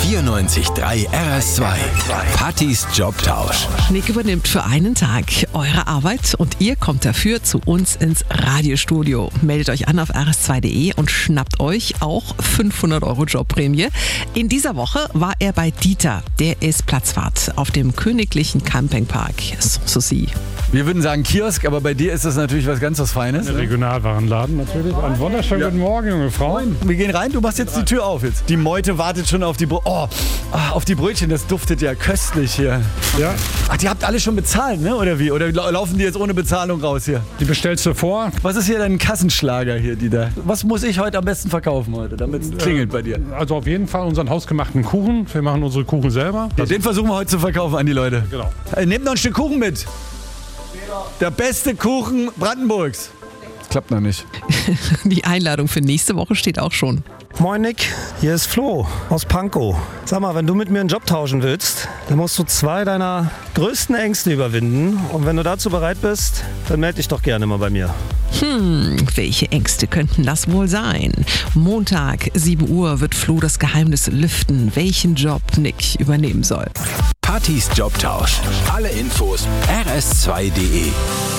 94.3 RS2. Pattis Jobtausch. Nick übernimmt für einen Tag eure Arbeit und ihr kommt dafür zu uns ins Radiostudio. Meldet euch an auf rs2.de und schnappt euch auch 500 € Jobprämie. In dieser Woche war er bei Dieter. Der ist Platzwart auf dem königlichen Campingpark Sanssouci. Wir würden sagen Kiosk, aber bei dir ist das natürlich was ganz was Feines. Ein Regionalwarenladen natürlich. Einen wunderschönen guten Morgen, junge Frau. Wir gehen rein, du machst jetzt die Tür auf jetzt. Die Meute wartet schon auf die auf die Brötchen, das duftet ja köstlich hier. Ja. Ach, die habt alle schon bezahlt, ne? Oder wie? Oder laufen die jetzt ohne Bezahlung raus hier? Die bestellst du vor. Was ist hier dein Kassenschlager hier, Dieter? Was muss ich heute am besten verkaufen heute, damit es klingelt bei dir? Also auf jeden Fall unseren hausgemachten Kuchen. Wir machen unsere Kuchen selber. Ja, den versuchen wir heute zu verkaufen an die Leute. Genau. Nehmt noch ein Stück Kuchen mit. Der beste Kuchen Brandenburgs. Das klappt noch nicht. Die Einladung für nächste Woche steht auch schon. Moin Nick, hier ist Flo aus Pankow. Sag mal, wenn du mit mir einen Job tauschen willst, dann musst du 2 deiner größten Ängste überwinden. Und wenn du dazu bereit bist, dann melde dich doch gerne mal bei mir. Welche Ängste könnten das wohl sein? Montag, 7 Uhr, wird Flo das Geheimnis lüften, welchen Job Nick übernehmen soll. Pattis Jobtausch. Alle Infos rs2.de.